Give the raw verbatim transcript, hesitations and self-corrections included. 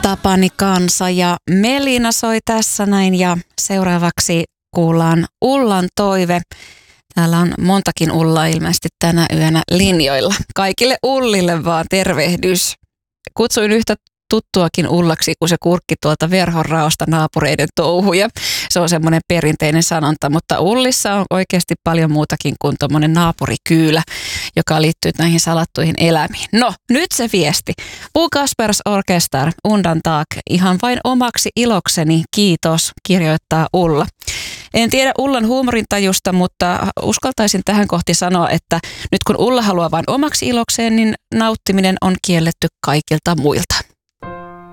Tapani Kansa ja Melina soi tässä näin ja seuraavaksi kuullaan Ullan toive. Täällä on montakin Ullaa ilmeisesti tänä yönä linjoilla. Kaikille Ullille vaan tervehdys. Kutsuin yhtä tuttuakin Ullaksi, kun se kurkki tuolta verhon raosta naapureiden touhuja. Se on semmoinen perinteinen sanonta, mutta Ullissa on oikeasti paljon muutakin kuin tuommoinen naapurikyylä, joka liittyy näihin salattuihin elämiin. No, nyt se viesti. U Kaspers Orkester, undan taak, ihan vain omaksi ilokseni, kiitos, kirjoittaa Ulla. En tiedä Ullan huumorintajusta, mutta uskaltaisin tähän kohti sanoa, että nyt kun Ulla haluaa vain omaksi ilokseen, niin nauttiminen on kielletty kaikilta muilta.